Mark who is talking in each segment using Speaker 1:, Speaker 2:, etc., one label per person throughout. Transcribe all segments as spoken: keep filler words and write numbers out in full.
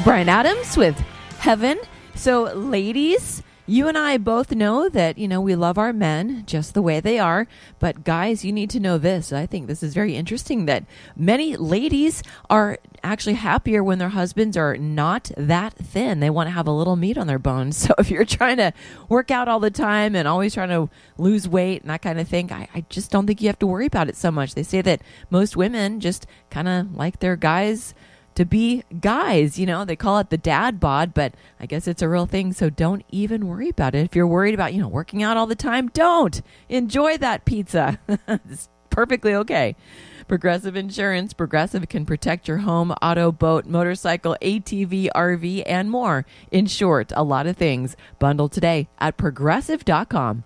Speaker 1: Bryan Adams with Heaven. So, ladies, you and I both know that, you know, we love our men just the way they are. But, guys, you need to know this. I think this is very interesting that many ladies are actually happier when their husbands are not that thin. They want to have a little meat on their bones. So if you're trying to work out all the time and always trying to lose weight and that kind of thing, I, I just don't think you have to worry about it so much. They say that most women just kind of like their guys to be guys, you know, they call it the dad bod, but I guess it's a real thing. So don't even worry about it. If you're worried about, you know, working out all the time, don't enjoy that pizza. It's perfectly okay. Progressive Insurance. Progressive can protect your home, auto, boat, motorcycle, A T V, R V, and more. In short, a lot of things. Bundle today at progressive dot com.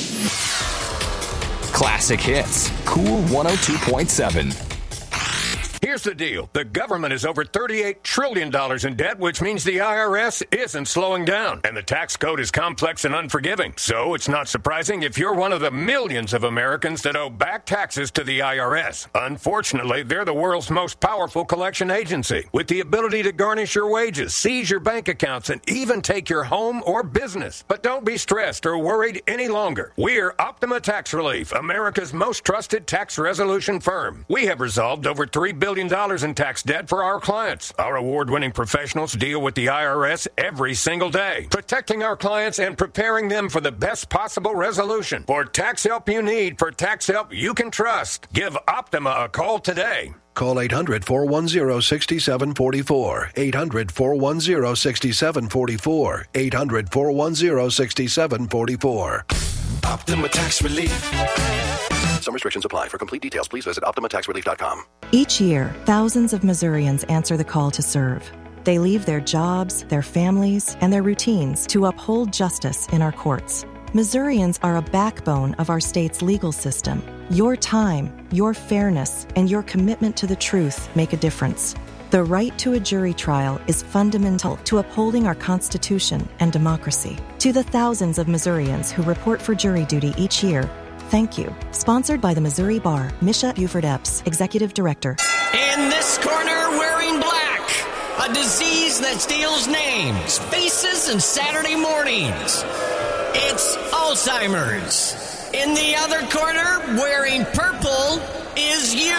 Speaker 2: Classic hits. Cool one oh two point seven.
Speaker 3: Here's the deal. The government is over thirty-eight trillion dollars in debt, which means the I R S isn't slowing down. And the tax code is complex and unforgiving. So it's not surprising if you're one of the millions of Americans that owe back taxes to the I R S. Unfortunately, they're the world's most powerful collection agency, with the ability to garnish your wages, seize your bank accounts, and even take your home or business. But don't be stressed or worried any longer. We're Optima Tax Relief, America's most trusted tax resolution firm. We have resolved over three billion dollars in tax debt for our clients. Our award-winning professionals deal with the I R S every single day, protecting our clients and preparing them for the best possible resolution. For tax help you need, for tax help you can trust, give Optima a call today.
Speaker 4: Call eight hundred, four one zero, six seven four four. eight hundred, four one zero, six seven four four. eight hundred, four one zero, six seven four four.
Speaker 5: Optima Tax Relief.
Speaker 4: Some restrictions apply. For complete details, please visit optima tax relief dot com.
Speaker 6: Each year, thousands of Missourians answer the call to serve. They leave their jobs, their families, and their routines to uphold justice in our courts. Missourians are a backbone of our state's legal system. Your time, your fairness, and your commitment to the truth make a difference. The right to a jury trial is fundamental to upholding our Constitution and democracy. To the thousands of Missourians who report for jury duty each year, thank you. Sponsored by the Missouri Bar, Misha Buford Epps, Executive Director.
Speaker 7: In this corner, wearing black, a disease that steals names, faces, and Saturday mornings. It's Alzheimer's. In the other corner, wearing purple, is you.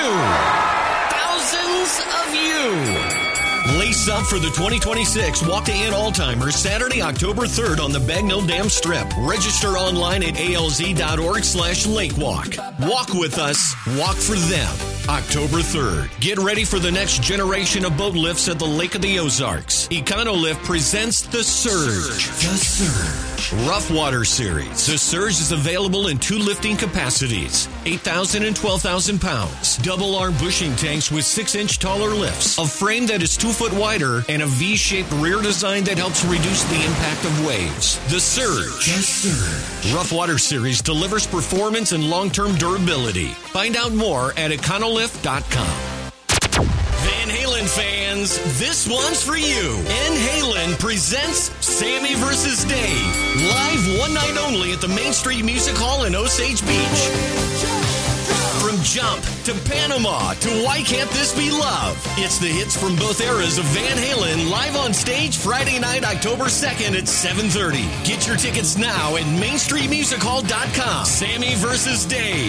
Speaker 7: Thousands of you.
Speaker 8: Lace up for the twenty twenty-six Walk to End Alzheimer's Saturday, October third on the Bagnell Dam Strip. Register online at alz.org slash lakewalk. Walk with us, walk for them. October third. Get ready for the next generation of boat lifts at the Lake of the Ozarks. Econolift presents The Surge. The Surge. Rough Water Series. The Surge is available in two lifting capacities, eight thousand and twelve thousand pounds. Double arm bushing tanks with six inch taller lifts, a frame that is two foot wider, and a V-shaped rear design that helps reduce the impact of waves. The Surge. The Surge. Rough Water Series delivers performance and long-term durability. Find out more at econolift dot com. Van Halen fans, this one's for you. Van Halen presents Sammy versus Dave, live one night only at the Main Street Music Hall in Osage Beach. From Jump to Panama to Why Can't This Be Love? It's the hits from both eras of Van Halen live on stage Friday night, October second at seven thirty. Get your tickets now at main street music hall dot com. Sammy versus Dave.